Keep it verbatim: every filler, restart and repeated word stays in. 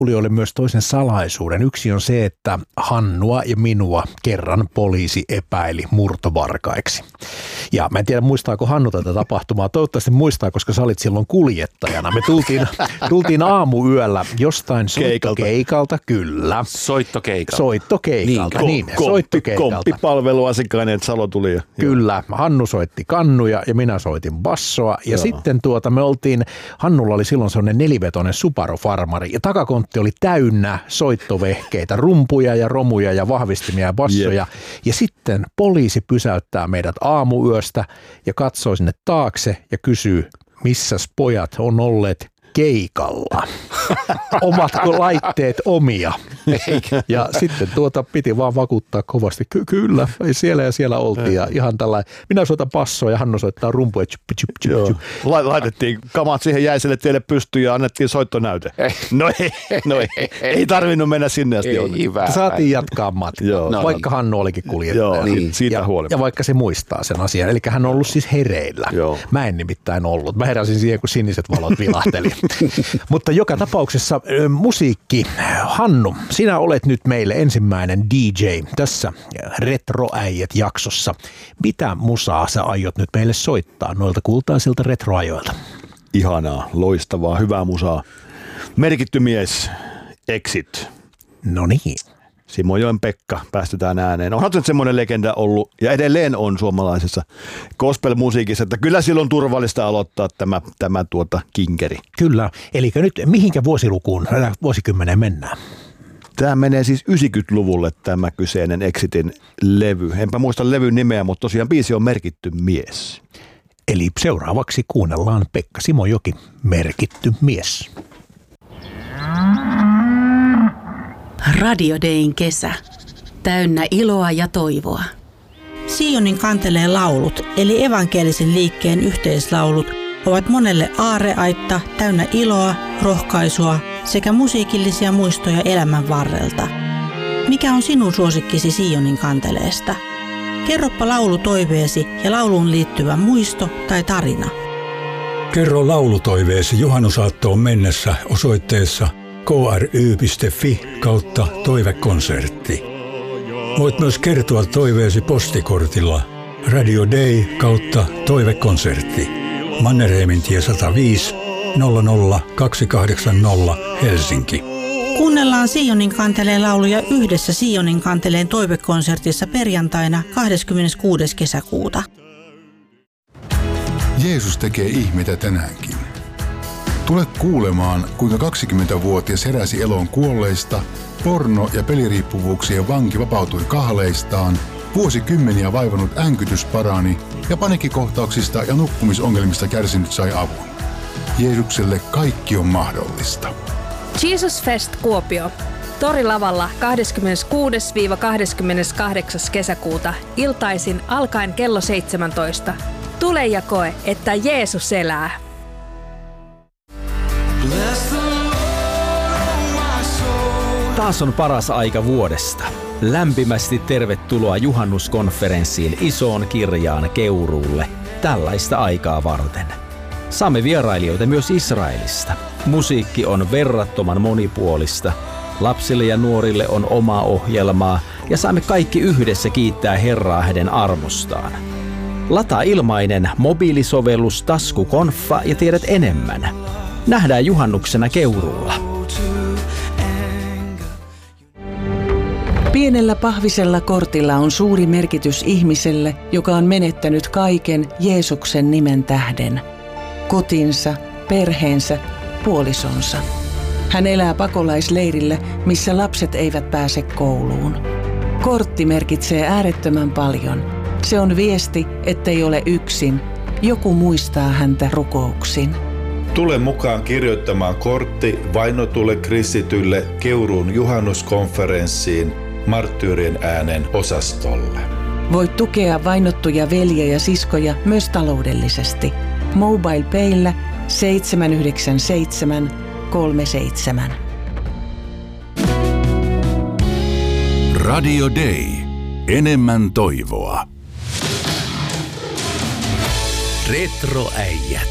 kuulijoille myös toisen salaisuuden. Yksi on se, että Hannua ja minua kerran poliisi epäili murtovarkaiksi. Ja mä en tiedä, muistaako Hannu tätä tapahtumaa. Toivottavasti muistaa, koska sä olit silloin kuljettajana. Me tultiin, tultiin aamuyöllä jostain soittokeikalta, kyllä. Soittokeikalta. Soittokeikalta, niin. niin soittokeikalta. Komppipalveluasikainen, että Salo tuli. Jo. Kyllä, Hannu soitti kannuja ja minä soitin bassoa. Ja Joo. sitten tuota me oltiin, Hannulla oli silloin sellainen nelivetoinen Subaru-farmari ja takakontti oli täynnä soittovehkeitä, rumpuja ja romuja ja vahvistimia ja bassoja. Yep. Ja sitten poliisi pysäyttää meidät aamuyöstä ja katsoo sinne taakse ja kysyy, missäs pojat on olleet keikalla. Ovatko laitteet omia? Eikä. Ja sitten tuota piti vaan vakuuttaa kovasti. Ky- kyllä, ei siellä ja siellä oltiin. Ja ihan tällainen, minä soitan bassoa ja Hannu soittaa rumpuja. Laitettiin kamat siihen jäiselle tielle pystyyn ja annettiin soittonäyte. No ei, no ei, ei tarvinnut mennä sinne asti. Saatiin jatkaa matkaa, no, vaikka Hannu olikin kuljettaja. Joo, niin. Siitä ja, huolimatta. ja vaikka se muistaa sen asian. Eli hän on ollut siis hereillä. Joo. Mä en nimittäin ollut. Mä heräsin siihen, kun siniset valot vilahteli. Mutta joka tapauksessa musiikki. Hannu, sinä olet nyt meille ensimmäinen D J tässä Retroäijät-jaksossa. Mitä musaa sä aiot nyt meille soittaa noilta kultaisilta retroajoilta? Ihanaa, loistavaa, hyvää musaa. Merkitty mies, Exit. No niin. Simojoen Pekka, päästetään ääneen. Onhan se semmoinen legenda ollut ja edelleen on suomalaisessa gospel-musiikissa, että kyllä silloin turvallista aloittaa tämä, tämä tuota kinkeri. Kyllä, eli nyt mihinkä vuosilukuun, vuosikymmeneen mennään? Tämä menee siis yhdeksänkymmentäluvulle tämä kyseinen Exitin levy. Enpä muista levyn nimeä, mutta tosiaan biisi on Merkitty mies. Eli seuraavaksi kuunnellaan Pekka Simojoki, Merkitty mies. Radio Dayn kesä. Täynnä iloa ja toivoa. Sionin kantelee laulut, eli evankelisen liikkeen yhteislaulut, ovat monelle aarreaitta täynnä iloa, rohkaisua sekä musiikillisia muistoja elämän varrelta. Mikä on sinun suosikkisi Sionin kanteleesta? Kerropa laulutoiveesi ja lauluun liittyvä muisto tai tarina. Kerro laulutoiveesi juhannusaattoon mennessä osoitteessa k r y piste f i kautta toivekonsertti. Voit myös kertoa toiveesi postikortilla Radio Day kautta toivekonsertti. Mannerheimintie sata viisi nolla nolla kaksi kahdeksan nolla Helsinki. Kuunnellaan Sionin kanteleen lauluja yhdessä Sionin kanteleen toivekonsertissa perjantaina kahdeskymmeneskuudes kesäkuuta. Jeesus tekee ihmeitä tänäänkin. Tule kuulemaan, kuinka kaksikymmentävuotias heräsi eloon kuolleista, porno- ja peliriippuvuuksien vanki vapautui kahleistaan, vuosikymmeniä vaivannut änkytys parani ja paniikkikohtauksista ja nukkumisongelmista kärsinyt sai avun. Jeesukselle kaikki on mahdollista. Jesus Fest Kuopio. Torilavalla kahdeskymmeneskuudes kahdeskymmeneskahdeksas kesäkuuta iltaisin alkaen kello seitsemäntoista. Tule ja koe, että Jeesus elää. Taas on paras aika vuodesta. Lämpimästi tervetuloa juhannuskonferenssiin Isoon Kirjaan Keuruulle tällaista aikaa varten. Saamme vierailijoita myös Israelista. Musiikki on verrattoman monipuolista. Lapsille ja nuorille on omaa ohjelmaa ja saamme kaikki yhdessä kiittää Herraa hänen armostaan. Lataa ilmainen mobiilisovellus Taskukonfa ja tiedät enemmän. Nähdään juhannuksena Keuruulla. Pienellä pahvisella kortilla on suuri merkitys ihmiselle, joka on menettänyt kaiken Jeesuksen nimen tähden. Kotinsa, perheensä, puolisonsa. Hän elää pakolaisleirillä, missä lapset eivät pääse kouluun. Kortti merkitsee äärettömän paljon. Se on viesti, ettei ole yksin. Joku muistaa häntä rukouksin. Tule mukaan kirjoittamaan kortti vainotulle kristitylle Keuruun juhannuskonferenssiin Marttyyrien äänen osastolle. Voit tukea vainottuja veljiä ja siskoja myös taloudellisesti. MobilePayllä seitsemän yhdeksän seitsemän kolme seitsemän. Radio Day. Enemmän toivoa. Retroäijät.